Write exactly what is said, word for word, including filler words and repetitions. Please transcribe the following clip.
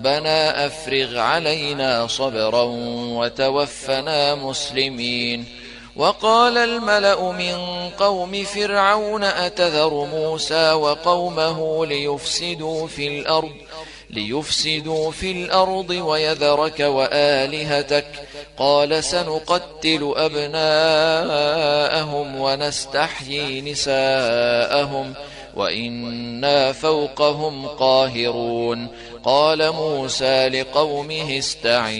ربنا أفرغ علينا صبرا وتوفنا مسلمين. وقال الملأ من قوم فرعون أتذر موسى وقومه ليفسدوا في الأرض ليفسدوا في الأرض ويذرك وآلهتك قال سنقتل أبناءهم ونستحيي نساءهم وإنا فوقهم قاهرون. قال موسى لقومه استعينوا